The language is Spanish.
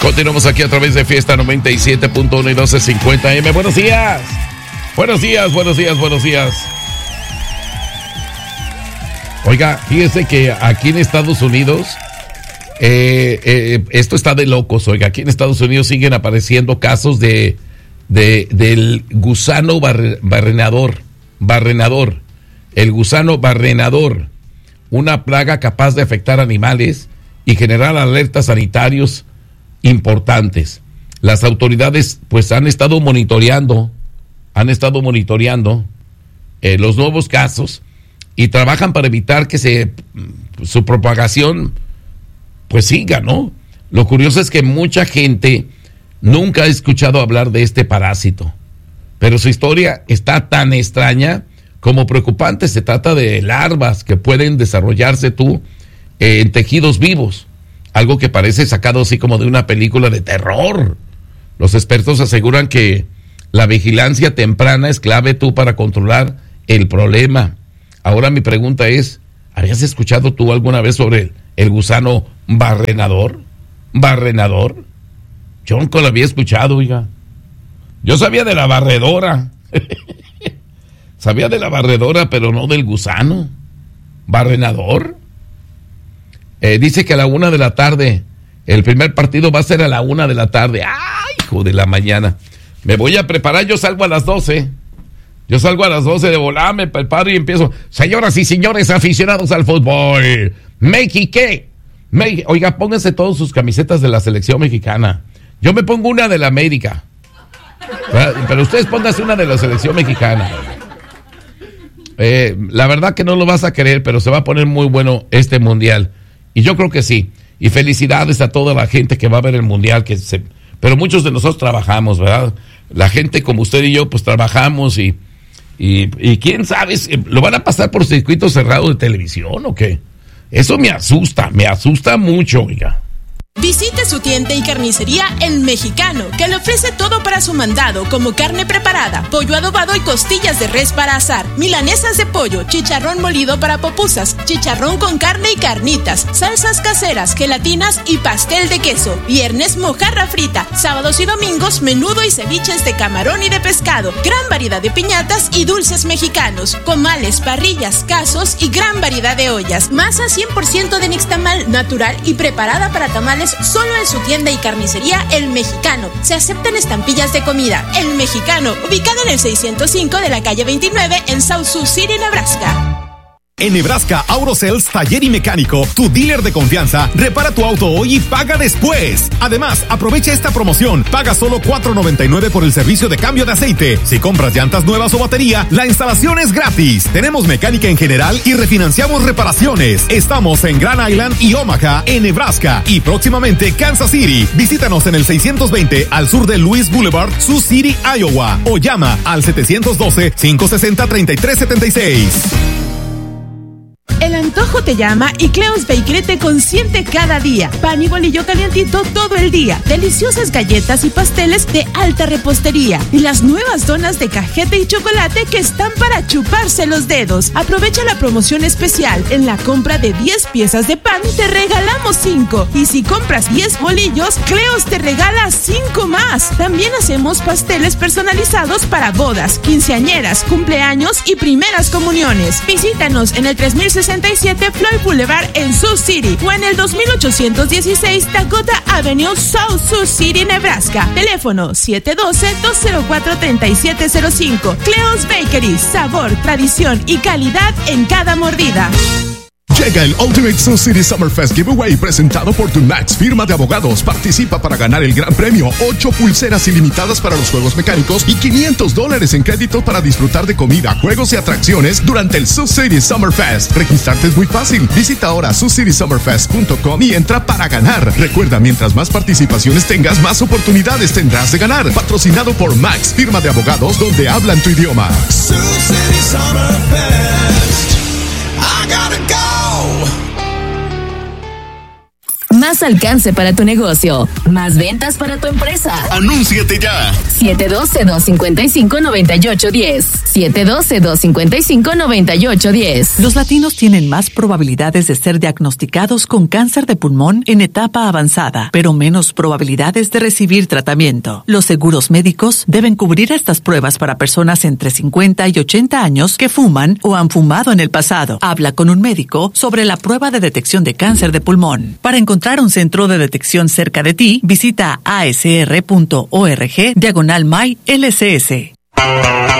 Continuamos aquí a través de Fiesta 97.1 y 1250 AM. Buenos días. Buenos días, buenos días, buenos días. Oiga, fíjese que aquí en Estados Unidos, esto está de locos, oiga, aquí en Estados Unidos siguen apareciendo casos del gusano barrenador, el gusano barrenador, una plaga capaz de afectar animales y generar alertas sanitarios importantes. Las autoridades pues han estado monitoreando los nuevos casos y trabajan para evitar que su propagación pues siga, ¿no? Lo curioso es que mucha gente nunca ha escuchado hablar de este parásito, pero su historia está tan extraña como preocupante. Se trata de larvas que pueden desarrollarse en tejidos vivos, algo que parece sacado así como de una película de terror. Los expertos aseguran que la vigilancia temprana es clave para controlar el problema. Ahora mi pregunta es, ¿habías escuchado tú alguna vez sobre el gusano barrenador? Yo nunca lo había escuchado, oiga. Yo sabía de la barredora. Sabía de la barredora, pero no del gusano barrenador. Dice que a la 1 de la tarde, el primer partido va a ser a la 1 de la tarde. ¡Ay, hijo de la mañana! Me voy a preparar, yo salgo a las 12. Yo salgo a las 12 de volar, me preparo y empiezo. Señoras y señores aficionados al fútbol, oiga, pónganse todos sus camisetas de la selección mexicana. Yo me pongo una de la América, pero ustedes pónganse una de la selección mexicana. La verdad que no lo vas a creer, pero se va a poner muy bueno este mundial. Y yo creo que sí. Y felicidades a toda la gente que va a ver el mundial, pero muchos de nosotros trabajamos, ¿verdad? La gente como usted y yo, pues trabajamos y quién sabe, ¿lo van a pasar por circuito cerrado de televisión o qué? Eso me asusta mucho, oiga. Visite su tienda y carnicería El Mexicano, que le ofrece todo para su mandado, como carne preparada, pollo adobado y costillas de res para asar, milanesas de pollo, chicharrón molido para pupusas, chicharrón con carne y carnitas, salsas caseras, gelatinas y pastel de queso. Viernes, mojarra frita. Sábados y domingos, menudo y ceviches de camarón y de pescado. Gran variedad de piñatas y dulces mexicanos, comales, parrillas, casos y gran variedad de ollas. Masa 100% de nixtamal, natural y preparada para tamales, solo en su tienda y carnicería El Mexicano. Se aceptan estampillas de comida. El Mexicano, ubicado en el 605 de la calle 29 en South Sioux City, Nebraska. En Nebraska, Aurocells Taller y Mecánico, tu dealer de confianza, repara tu auto hoy y paga después. Además, aprovecha esta promoción. Paga solo $4.99 por el servicio de cambio de aceite. Si compras llantas nuevas o batería, la instalación es gratis. Tenemos mecánica en general y refinanciamos reparaciones. Estamos en Grand Island y Omaha, en Nebraska. Y próximamente Kansas City. Visítanos en el 620 al sur de Louis Boulevard, Sioux City, Iowa. O llama al 712-560-3376. El antojo te llama y Cleo's Bakery te consiente cada día. Pan y bolillo calientito todo el día. Deliciosas galletas y pasteles de alta repostería. Y las nuevas donas de cajeta y chocolate que están para chuparse los dedos. Aprovecha la promoción especial. En la compra de 10 piezas de pan te regalamos 5. Y si compras 10 bolillos, Cleo's te regala 5 más. También hacemos pasteles personalizados para bodas, quinceañeras, cumpleaños y primeras comuniones. Visítanos en el 3067 Floyd Boulevard en Sioux City o en el 2816 Dakota Avenue, South Sioux City, Nebraska. Teléfono 712-204-3705. Cleo's Bakery, sabor, tradición y calidad en cada mordida. Llega el Ultimate Sioux City Summer Fest Giveaway presentado por Tunax, firma de abogados. Participa para ganar el gran premio, 8 pulseras ilimitadas para los juegos mecánicos y $500 en crédito para disfrutar de comida, juegos y atracciones durante el Sioux City Summer Fest. Registrarte es muy fácil. Visita ahora SiouxCitySummerFest.com y entra para ganar. Recuerda, mientras más participaciones tengas, más oportunidades tendrás de ganar. Patrocinado por Max, firma de abogados donde hablan tu idioma. Sioux City Summer Fest. I gotta go. Más alcance para tu negocio. Más ventas para tu empresa. ¡Anúnciate ya! 712-255-9810. 712-255-9810. Los latinos tienen más probabilidades de ser diagnosticados con cáncer de pulmón en etapa avanzada, pero menos probabilidades de recibir tratamiento. Los seguros médicos deben cubrir estas pruebas para personas entre 50 y 80 años que fuman o han fumado en el pasado. Habla con un médico sobre la prueba de detección de cáncer de pulmón. Para encontrar un centro de detección cerca de ti, visita asr.org/MyLCS.